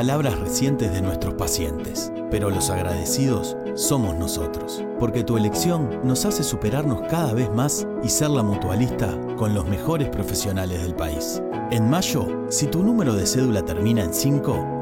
palabras recientes de nuestros pacientes, pero los agradecidos somos nosotros, porque tu elección nos hace superarnos cada vez más y ser la mutualista con los mejores profesionales del país. En mayo, si tu número de cédula termina en 5,